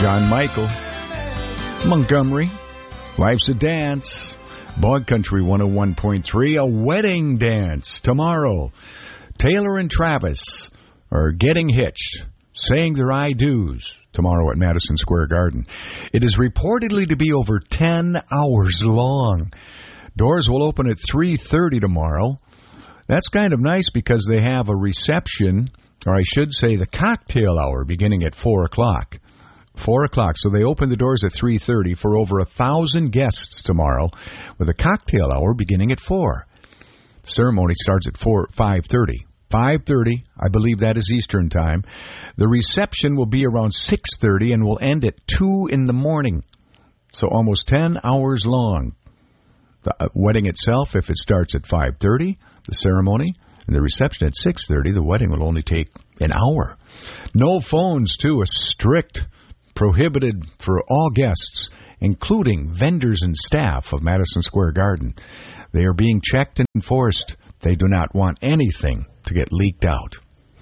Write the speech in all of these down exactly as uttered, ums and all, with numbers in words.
John Michael, Montgomery, Life's a Dance, Bog Country one oh one point three, a wedding dance tomorrow. Taylor and Travis are getting hitched, saying their I-do's tomorrow at Madison Square Garden. It is reportedly to be over ten hours long. Doors will open at three thirty tomorrow. That's kind of nice because they have a reception, or I should say the cocktail hour, beginning at four o'clock. four o'clock, so they open the doors at three thirty for over a thousand guests tomorrow, with a cocktail hour beginning at four. The ceremony starts at four, five thirty. five thirty, I believe that is Eastern Time. The reception will be around six thirty and will end at two in the morning, so almost ten hours long. The wedding itself, if it starts at five thirty, the ceremony, and the reception at six thirty, the wedding will only take an hour. No phones, too, a strict prohibited for all guests, including vendors and staff of Madison Square Garden. They are being checked and enforced. They do not want anything to get leaked out.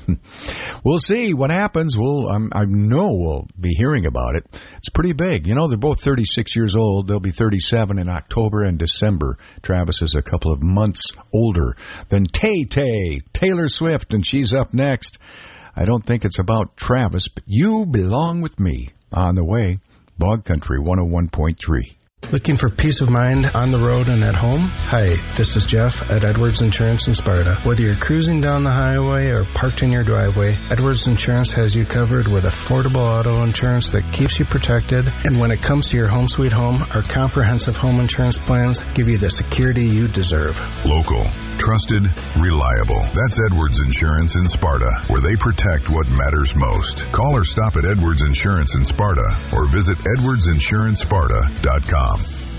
We'll see what happens. We'll, um, I know we'll be hearing about it. It's pretty big. You know, they're both thirty-six years old. They'll be thirty-seven in October and December. Travis is a couple of months older than Tay-Tay, Taylor Swift, and she's up next. I don't think it's about Travis, but You Belong With Me. On the way, Bog Country one oh one point three. Looking for peace of mind on the road and at home? Hi, this is Jeff at Edwards Insurance in Sparta. Whether you're cruising down the highway or parked in your driveway, Edwards Insurance has you covered with affordable auto insurance that keeps you protected. And when it comes to your home sweet home, our comprehensive home insurance plans give you the security you deserve. Local, trusted, reliable. That's Edwards Insurance in Sparta, where they protect what matters most. Call or stop at Edwards Insurance in Sparta or visit edwards insurance sparta dot com.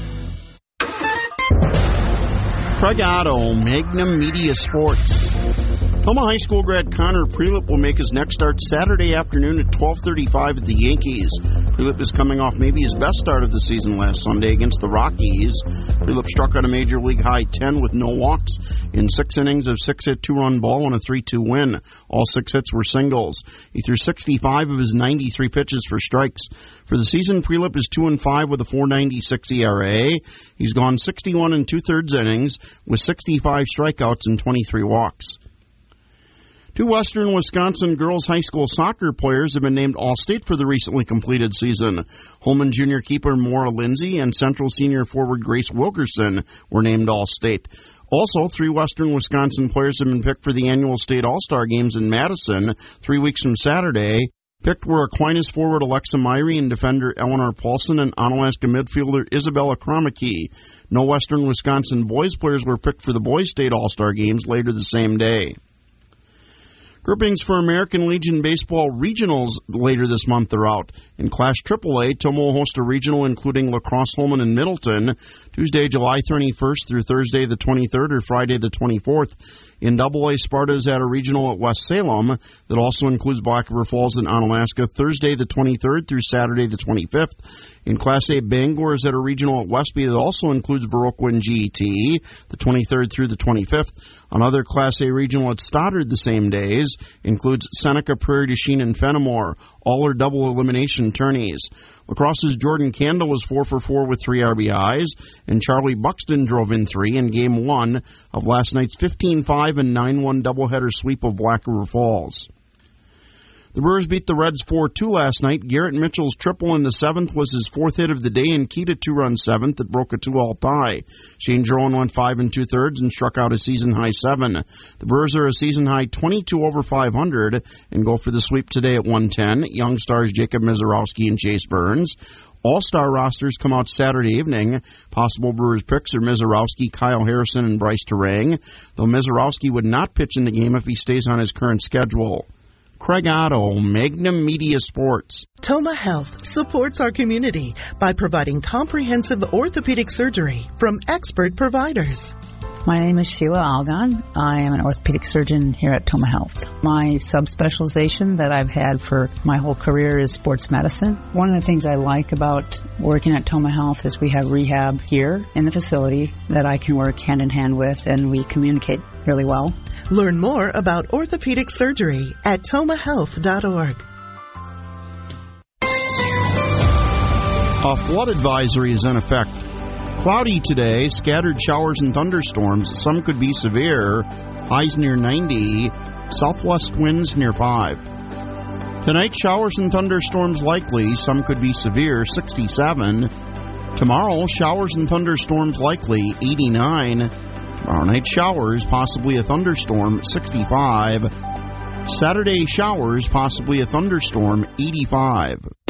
Craig Otto, Magnum Media Sports. Toma High School grad Connor Prelip will make his next start Saturday afternoon at twelve thirty-five at the Yankees. Prelip is coming off maybe his best start of the season last Sunday against the Rockies. Prelip struck out a major league high ten with no walks in six innings of six-hit, two-run ball and a three two win. All six hits were singles. He threw sixty-five of his ninety-three pitches for strikes. For the season, Prelip is two and five with a four ninety-six E R A. He's gone sixty-one and two-thirds innings with sixty-five strikeouts and twenty-three walks. Two Western Wisconsin girls high school soccer players have been named All-State for the recently completed season. Holman Junior keeper Maura Lindsay and Central senior forward Grace Wilkerson were named All-State. Also, three Western Wisconsin players have been picked for the annual state All-Star Games in Madison three weeks from Saturday. Picked were Aquinas forward Alexa Myrie and defender Eleanor Paulson and Onalaska midfielder Isabella Kromicki. No Western Wisconsin boys players were picked for the boys state All-Star Games later the same day. Groupings for American Legion Baseball Regionals later this month are out. In Class triple A, Tomo will host a regional including La Crosse, Holman, and Middleton, Tuesday, July thirty-first through Thursday the twenty-third or Friday the twenty-fourth. In double A, Sparta is at a regional at West Salem that also includes Black River Falls and Onalaska, Thursday the twenty-third through Saturday the twenty-fifth. In Class A, Bangor is at a regional at Westby that also includes Viroqua and G E T, the twenty-third through the twenty-fifth. Another Class A regional at Stoddard the same days includes Seneca, Prairie du Chien, and Fenimore. All are double elimination tourneys. La Crosse's Jordan Candle was four for four with three R B Is, and Charlie Buxton drove in three in Game one of last night's fifteen five and nine one doubleheader sweep of Black River Falls. The Brewers beat the Reds four two last night. Garrett Mitchell's triple in the seventh was his fourth hit of the day and keyed a two-run seventh that broke a two-all tie. Shane Jerome went five and two-thirds and struck out a season-high seven. The Brewers are a season-high twenty-two over five hundred and go for the sweep today at one ten. Young stars Jacob Mizorowski and Chase Burns. All-star rosters come out Saturday evening. Possible Brewers picks are Mizorowski, Kyle Harrison, and Bryce Terang, though Mizorowski would not pitch in the game if he stays on his current schedule. Craig Otto, Magnum Media Sports. Toma Health supports our community by providing comprehensive orthopedic surgery from expert providers. My name is Sheila Algon. I am an orthopedic surgeon here at Toma Health. My subspecialization that I've had for my whole career is sports medicine. One of the things I like about working at Toma Health is we have rehab here in the facility that I can work hand in hand with, and we communicate really well. Learn more about orthopedic surgery at toma health dot org. A flood advisory is in effect. Cloudy today, scattered showers and thunderstorms. Some could be severe. Highs near ninety. Southwest winds near five. Tonight, showers and thunderstorms likely. Some could be severe. sixty-seven. Tomorrow, showers and thunderstorms likely. eighty-nine. Tomorrow night, showers, possibly a thunderstorm. sixty-five. Saturday, showers, possibly a thunderstorm. eighty-five.